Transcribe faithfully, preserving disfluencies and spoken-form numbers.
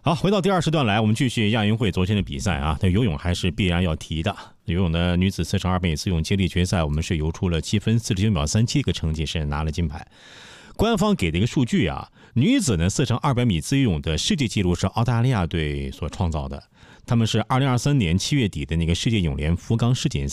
好，回到第二时段来，我们继续亚运会昨天的比赛啊。那游泳还是必然要提的。游泳的女子四乘二百米自由接力决赛，我们是游出了七分四十九秒三七个成绩，是拿了金牌。官方给的一个数据啊，女子呢四乘二百米自由泳的世界纪录是澳大利亚队所创造的，他们是二零二三年七月底的那个世界泳联福冈世锦